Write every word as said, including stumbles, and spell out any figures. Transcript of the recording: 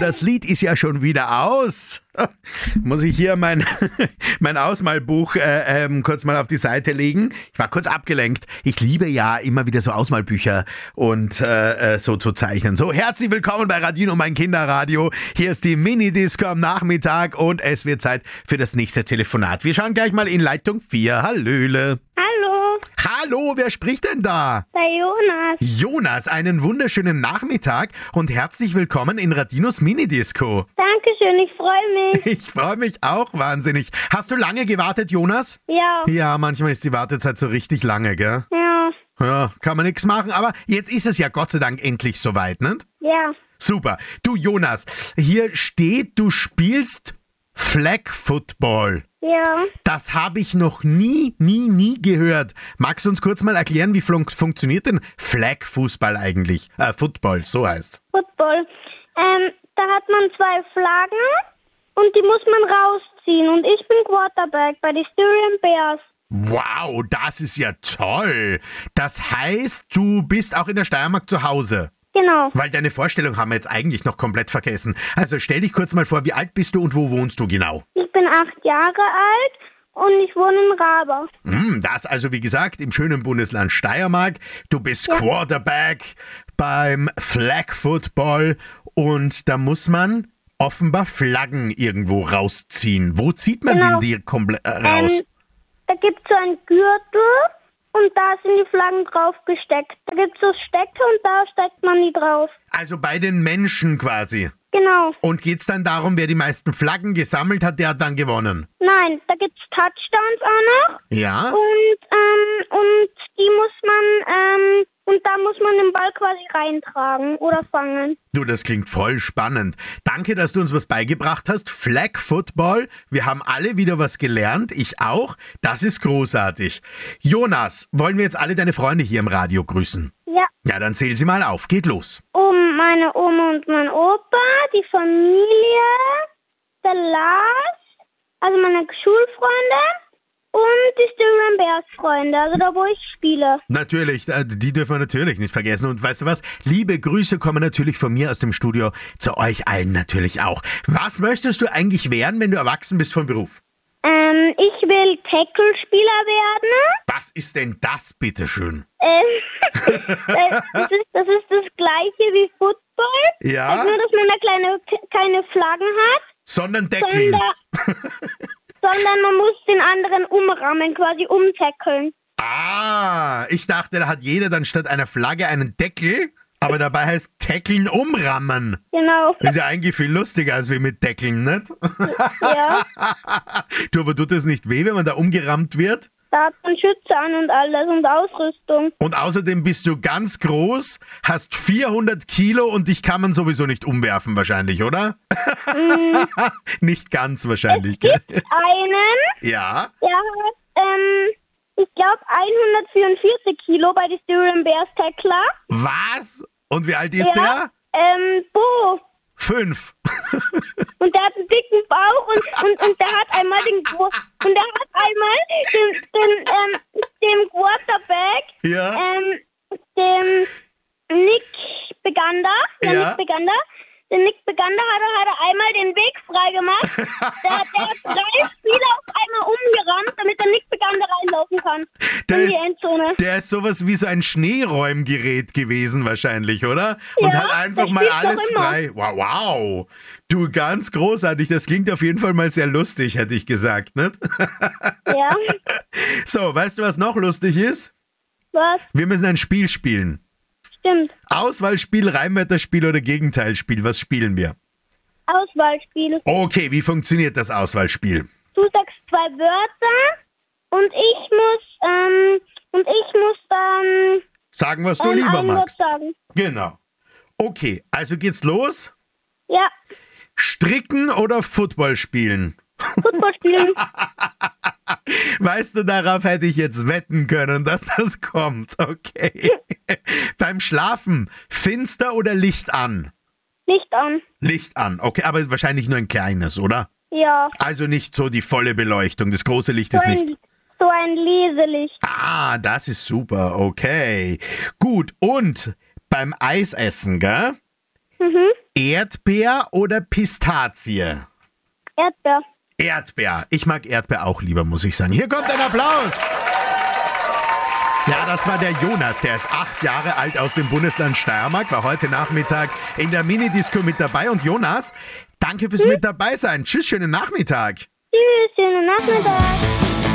das Lied ist ja schon wieder aus. Muss ich hier mein, mein Ausmalbuch äh, ähm, kurz mal auf die Seite legen? Ich war kurz abgelenkt. Ich liebe ja immer wieder so Ausmalbücher und äh, so zu zeichnen. So, herzlich willkommen bei Radino, mein Kinderradio. Hier ist die Mini-Disco am Nachmittag und es wird Zeit für das nächste Telefonat. Wir schauen gleich mal in Leitung vier. Hallöle. Hallo, Hallo, wer spricht denn da? der Jonas. Jonas, einen wunderschönen Nachmittag und herzlich willkommen in Radinos Mini-Disco. Dankeschön, ich freue mich. Ich freue mich auch wahnsinnig. Hast du lange gewartet, Jonas? Ja, Ja, manchmal ist die Wartezeit so richtig lange, gell? ja, Ja, kann man nichts machen, aber jetzt ist es ja Gott sei Dank endlich soweit, ne? ja. Super. Du, Jonas, hier steht, du spielst Flag Football. Ja, Das habe ich noch nie, nie, nie gehört. Magst du uns kurz mal erklären, wie fun- funktioniert denn Flag-Fußball eigentlich? Äh, Football, so heißt's. Football. Ähm, da hat man zwei Flaggen und die muss man rausziehen. Und ich bin Quarterback bei den Styrian Bears. Wow, das ist ja toll. Das heißt, du bist auch in der Steiermark zu Hause. Genau. Weil deine Vorstellung haben wir jetzt eigentlich noch komplett vergessen. Also stell dich kurz mal vor, wie alt bist du und wo wohnst du genau? Ich bin acht Jahre alt und ich wohne in Raba. Hm, das also, wie gesagt, im schönen Bundesland Steiermark. Du bist Quarterback beim Flag Football und da muss man offenbar Flaggen irgendwo rausziehen. Wo zieht man Genau. denn die komplett äh, raus? Ähm, da gibt es so einen Gürtel und da sind die Flaggen drauf gesteckt. Da gibt es so Stecker und da steckt man die drauf. Also bei den Menschen quasi. Genau. Und geht's dann darum, wer die meisten Flaggen gesammelt hat, der hat dann gewonnen? Nein, da gibt es Touchdowns auch noch. Ja? Und, ähm, und die muss man, ähm, und da muss man den Ball quasi reintragen oder fangen. Du, das klingt voll spannend. Danke, dass du uns was beigebracht hast. Flag Football. Wir haben alle wieder was gelernt. Ich auch. Das ist großartig. Jonas, wollen wir jetzt alle deine Freunde hier im Radio grüßen? Ja, Ja, dann zähl sie mal auf. Geht los. um meine Oma und mein Opa, die Familie, der Lars, also meine Schulfreunde und die Styrian Bears Freunde, also da, wo ich spiele. Natürlich, äh, die dürfen wir natürlich nicht vergessen. Und weißt du was? Liebe Grüße kommen natürlich von mir aus dem Studio zu euch allen natürlich auch. Was möchtest du eigentlich werden, wenn du erwachsen bist vom Beruf? Ähm, ich will Tackle-Spieler werden. Was ist denn das, bitteschön? Ähm, äh, das, ist, das ist das gleiche wie Football. Ja? Nur, dass man da kleine, keine Flaggen hat, Sondern Deckeln. sondern, sondern man muss den anderen umrammen, quasi umtackeln. Ah, ich dachte, da hat jeder dann statt einer Flagge einen Deckel, aber dabei heißt Tackeln umrammen. Genau. Ist ja eigentlich viel lustiger als wir mit Deckeln, nicht? Ja, Du, aber tut das nicht weh, wenn man da umgerammt wird? da hat man Schütze an und alles und Ausrüstung. Und außerdem bist du ganz groß, hast vierhundert Kilo und dich kann man sowieso nicht umwerfen wahrscheinlich, oder? Nicht ganz wahrscheinlich, gell? Einen, Ja? der hat, ähm, ich glaube hundertvierundvierzig Kilo bei den Styrian Bears Tackler. Was? Und wie alt ist Ja, der? ähm, Bo. Fünf. Und der hat einen dicken Bauch und, und, und der hat einmal den Gro- und der hat einmal den, den, ähm, dem Quarterback, Ja? ähm, dem Nick Beganda, der Ja. Nick Beganda, den Nick Beganda hat er, hat er einmal den Weg frei gemacht. Der, der hat drei Spieler auf einmal umgerannt, damit der Nick Beganda reinlaufen kann. Der in die ist- Endzone. Der ist sowas wie so ein Schneeräumgerät gewesen wahrscheinlich, oder? Und Ja, hat einfach das mal spielt noch alles immer. frei. Wow, wow. Du, ganz großartig. Das klingt auf jeden Fall mal sehr lustig, hätte ich gesagt, nicht? Ja, So, weißt du, was noch lustig ist? was? Wir müssen ein Spiel spielen. Stimmt. Auswahlspiel, Reimwetterspiel oder Gegenteilspiel. Was spielen wir? Auswahlspiel. Okay, wie funktioniert das Auswahlspiel? Du sagst zwei Wörter und ich muss, ähm, und ich muss dann Sagen, was du ähm, lieber ein Wort magst. sagen. Genau. Okay, also geht's los. Ja, Stricken oder Football spielen? Football spielen. Weißt du, darauf hätte ich jetzt wetten können, dass das kommt. Okay. Beim Schlafen, finster oder Licht an? Licht an. Licht an, okay, aber wahrscheinlich nur ein kleines, oder? Ja. Also nicht so die volle Beleuchtung, das große Licht So ist nicht. ein, so ein Leselicht. Ah, das ist super, okay. Gut, und beim Eisessen, gell? Mhm. Erdbeer oder Pistazie? Erdbeer. Erdbeer. Ich mag Erdbeer auch lieber, muss ich sagen. Hier kommt ein Applaus. Ja, das war der Jonas, der ist acht Jahre alt aus dem Bundesland Steiermark, war heute Nachmittag in der Minidisco mit dabei. Und Jonas, danke fürs mit dabei sein. Tschüss, schönen Nachmittag. Tschüss, schönen Nachmittag.